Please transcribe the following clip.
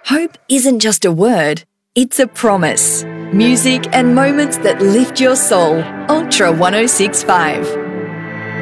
Hope isn't just a word, it's a promise. Music and moments that lift your soul. Ultra 1065.